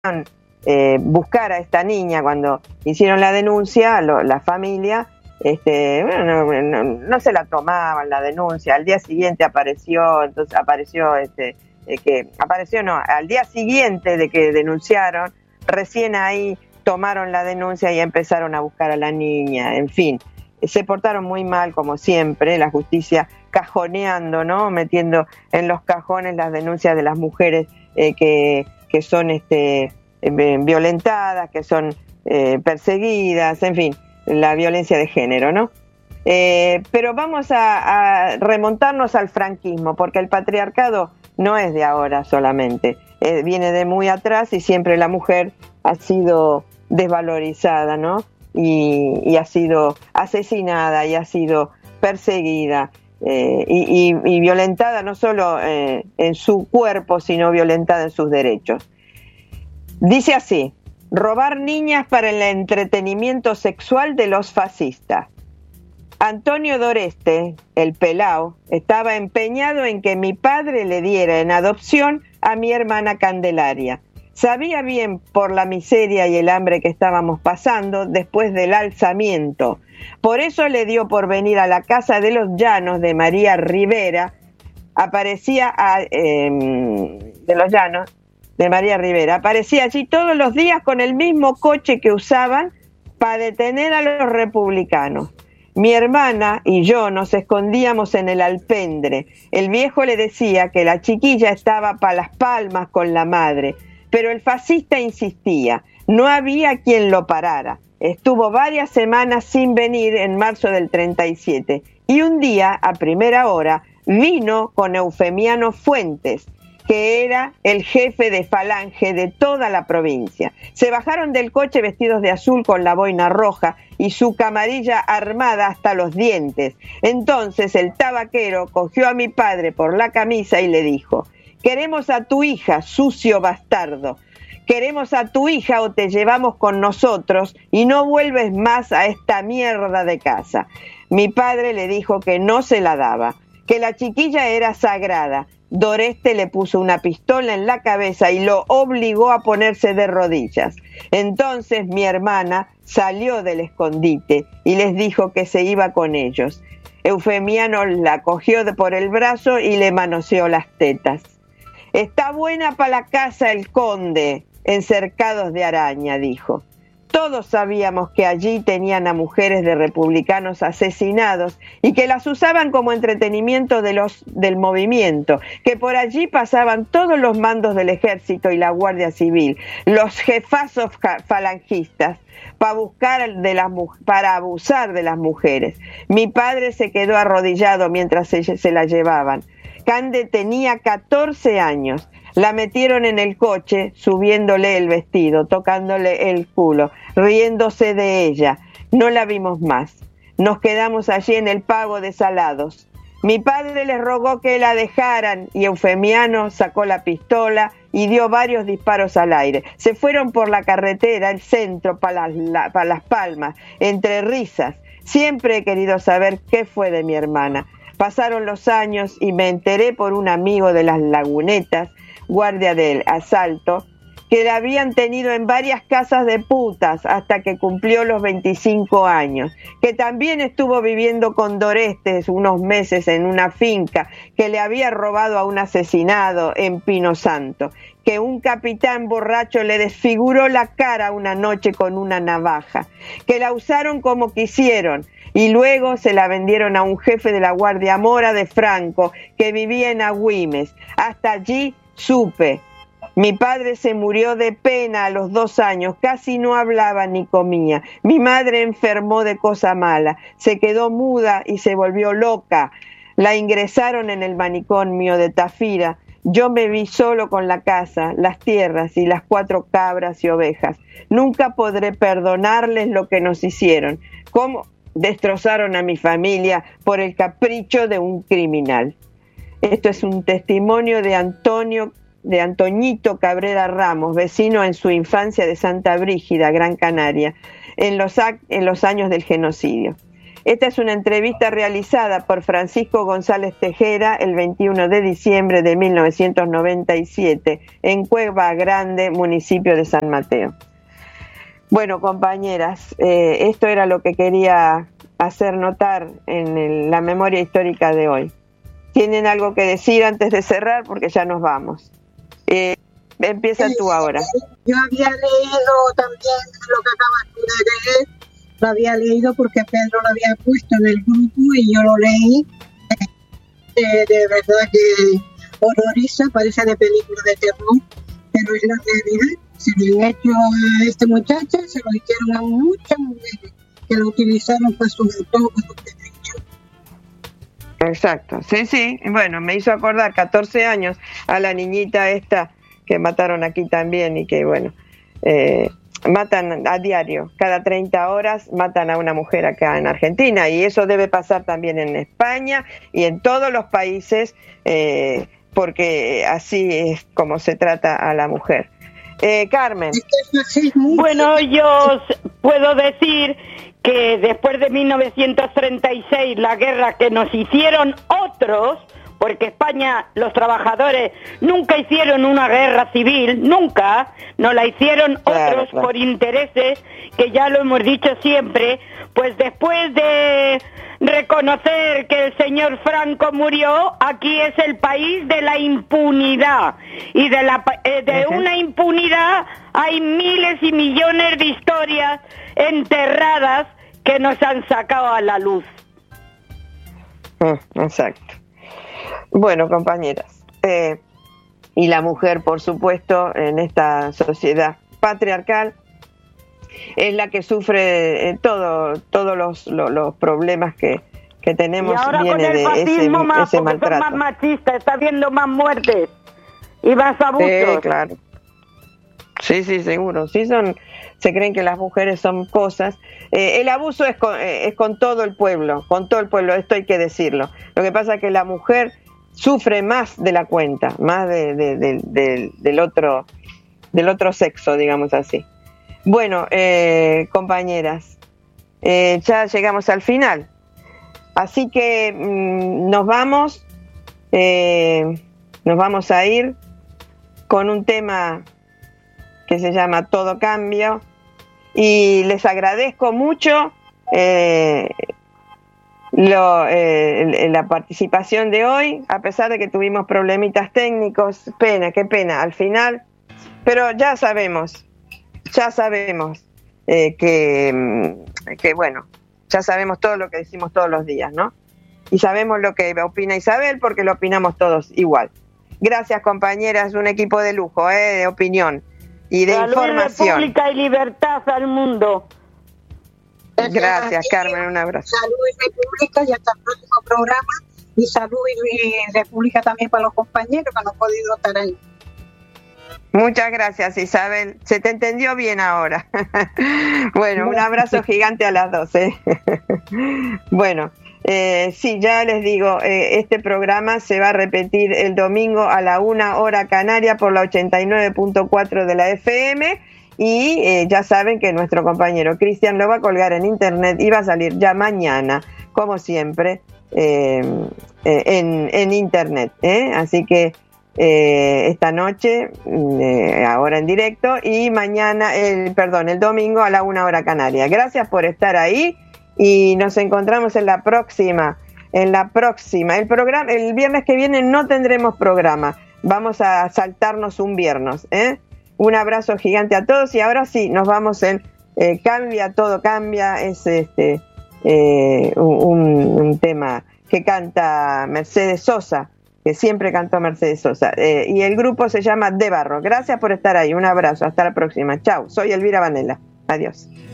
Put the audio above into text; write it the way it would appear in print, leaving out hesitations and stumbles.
buscar a esta niña cuando hicieron la denuncia, la familia, no se la tomaban la denuncia. Al día siguiente al día siguiente de que denunciaron, recién ahí tomaron la denuncia y empezaron a buscar a la niña. En fin, se portaron muy mal, como siempre, la justicia cajoneando, ¿no? Metiendo en los cajones las denuncias de las mujeres que son violentadas, que son perseguidas, en fin, la violencia de género, ¿no? Pero vamos a remontarnos al franquismo, porque el patriarcado no es de ahora solamente, viene de muy atrás, y siempre la mujer ha sido desvalorizada, ¿no? Y ha sido asesinada y ha sido perseguida y violentada no solo en su cuerpo, sino violentada en sus derechos. Dice así: robar niñas para el entretenimiento sexual de los fascistas. Antonio Doreste, el pelao, estaba empeñado en que mi padre le diera en adopción a mi hermana Candelaria. Sabía bien por la miseria y el hambre que estábamos pasando después del alzamiento. Por eso le dio por venir a la casa de los Llanos de María Rivera. Aparecía allí todos los días con el mismo coche que usaban para detener a los republicanos. Mi hermana y yo nos escondíamos en el alpendre. El viejo le decía que la chiquilla estaba para Las Palmas con la madre, pero el fascista insistía. No había quien lo parara. Estuvo varias semanas sin venir en marzo del 37 y un día, a primera hora, vino con Eufemiano Fuentes, que era el jefe de falange de toda la provincia. Se bajaron del coche vestidos de azul con la boina roja y su camarilla armada hasta los dientes. Entonces el tabaquero cogió a mi padre por la camisa y le dijo: queremos a tu hija, sucio bastardo. Queremos a tu hija o te llevamos con nosotros y no vuelves más a esta mierda de casa. Mi padre le dijo que no se la daba, que la chiquilla era sagrada. Doreste le puso una pistola en la cabeza y lo obligó a ponerse de rodillas. Entonces mi hermana salió del escondite y les dijo que se iba con ellos. Eufemiano la cogió por el brazo y le manoseó las tetas. Está buena para la casa el conde, en Cercados de Araña, dijo. Todos sabíamos que allí tenían a mujeres de republicanos asesinados y que las usaban como entretenimiento del movimiento, que por allí pasaban todos los mandos del ejército y la Guardia Civil, los jefazos falangistas, para abusar de las mujeres. Mi padre se quedó arrodillado mientras se la llevaban. Cande tenía 14 años. La metieron en el coche, subiéndole el vestido, tocándole el culo, riéndose de ella. No la vimos más. Nos quedamos allí en el pago de Salados. Mi padre les rogó que la dejaran y Eufemiano sacó la pistola y dio varios disparos al aire. Se fueron por la carretera, el centro, para Las Palmas, entre risas. Siempre he querido saber qué fue de mi hermana. Pasaron los años y me enteré por un amigo de las Lagunetas, guardia del asalto, que la habían tenido en varias casas de putas hasta que cumplió los 25 años, que también estuvo viviendo con Doreste unos meses en una finca que le había robado a un asesinado en Pino Santo, que un capitán borracho le desfiguró la cara una noche con una navaja, que la usaron como quisieron y luego se la vendieron a un jefe de la Guardia Mora de Franco que vivía en Agüimes. Hasta allí supe. Mi padre se murió de pena a los 2 años, casi no hablaba ni comía. Mi madre enfermó de cosa mala, se quedó muda y se volvió loca. La ingresaron en el manicomio de Tafira. Yo me vi solo con la casa, las tierras y las 4 cabras y ovejas. Nunca podré perdonarles lo que nos hicieron. Cómo destrozaron a mi familia por el capricho de un criminal. Esto es un testimonio de Antoñito Cabrera Ramos, vecino en su infancia de Santa Brígida, Gran Canaria, en los años del genocidio. Esta es una entrevista realizada por Francisco González Tejera el 21 de diciembre de 1997 en Cueva Grande, municipio de San Mateo. Bueno, compañeras, esto era lo que quería hacer notar en la memoria histórica de hoy. ¿Tienen algo que decir antes de cerrar? Porque ya nos vamos. Empieza tú ahora. Yo había leído también lo que acabas tú de leer, lo había leído porque Pedro lo había puesto en el grupo y yo lo leí. De verdad que horroriza, parece de película de terror, pero es la realidad. Se le han hecho a esta muchacha, se lo hicieron a muchas mujeres que lo utilizaron para sus antojos. Exacto, sí, bueno, me hizo acordar 14 años a la niñita esta que mataron aquí también y que bueno, matan a diario, cada 30 horas matan a una mujer acá en Argentina y eso debe pasar también en España y en todos los países porque así es como se trata a la mujer. Carmen. Bueno, yo puedo decir que después de 1936, la guerra que nos hicieron otros, porque España, los trabajadores, nunca hicieron una guerra civil, nunca, nos la hicieron otros claro. Por intereses, que ya lo hemos dicho siempre, pues después de reconocer que el señor Franco murió, aquí es el país de la impunidad, y de una impunidad hay miles y millones de historias enterradas que nos han sacado a la luz. Exacto. Bueno, compañeras, y la mujer, por supuesto, en esta sociedad patriarcal, es la que sufre todos los problemas que tenemos. Y ahora viene con el fascismo de ese maltrato. Son más machistas, está habiendo más muertes y más abusos. Sí, claro. Sí, seguro. Sí, se creen que las mujeres son cosas. El abuso es con todo el pueblo, esto hay que decirlo. Lo que pasa es que la mujer sufre más de la cuenta, más del otro sexo, digamos así. Bueno, compañeras, ya llegamos al final, así que nos vamos a ir con un tema que se llama Todo Cambio y les agradezco mucho la participación de hoy, a pesar de que tuvimos problemitas técnicos, qué pena al final, pero ya sabemos que bueno, ya sabemos todo lo que decimos todos los días, ¿no? Y sabemos lo que opina Isabel porque lo opinamos todos igual. Gracias, compañeras, un equipo de lujo, de opinión y de información. República y libertad al mundo. Gracias, Carmen, un abrazo. Salud y República y hasta el próximo programa. Y salud y República también para los compañeros que no han podido estar ahí. Muchas gracias, Isabel. Se te entendió bien ahora. Bueno, un abrazo gigante a las dos. Bueno, sí, ya les digo, este programa se va a repetir el domingo a la 1:00 canaria por la 89.4 de la FM y ya saben que nuestro compañero Cristian lo va a colgar en internet y va a salir ya mañana, como siempre, en internet. Así que esta noche, ahora en directo, y mañana, el domingo a la 1:00 canaria. Gracias por estar ahí y nos encontramos en la próxima. El viernes que viene no tendremos programa. Vamos a saltarnos un viernes. Un abrazo gigante a todos y ahora sí, nos vamos en Cambia, Todo Cambia. Es un tema que canta Mercedes Sosa, que siempre cantó Mercedes Sosa, y el grupo se llama De Barro. Gracias por estar ahí, un abrazo, hasta la próxima, chao, soy Elvira Vanella, adiós.